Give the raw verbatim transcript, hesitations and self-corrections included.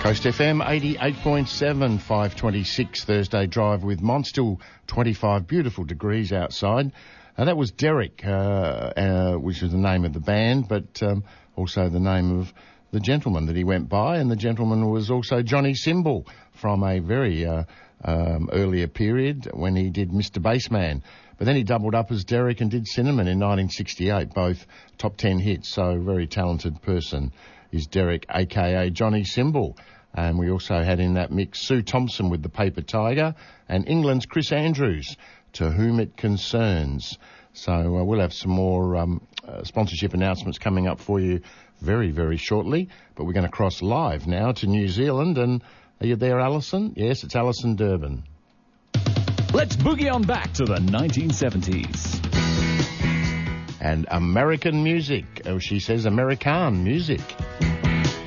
Coast F M eighty-eight point seven, five twenty-six Thursday drive with Mon. Still twenty-five beautiful degrees outside. Uh, that was Derek, uh, uh, which was the name of the band, but um, also the name of the gentleman that he went by. And the gentleman was also Johnny Symbol from a very uh, um, earlier period when he did Mister Bassman. But then he doubled up as Derek and did Cinnamon in nineteen sixty-eight, both top ten hits. So a very talented person is Derek, a k a. Johnny Symbol. And we also had in that mix Sue Thompson with The Paper Tiger and England's Chris Andrews, To Whom It Concerns. So uh, we'll have some more um, uh, sponsorship announcements coming up for you very, very shortly. But we're going to cross live now to New Zealand. And are you there, Alison? Yes, it's Alison Durbin. Let's boogie on back to the nineteen seventies. And American music. Oh, she says American music.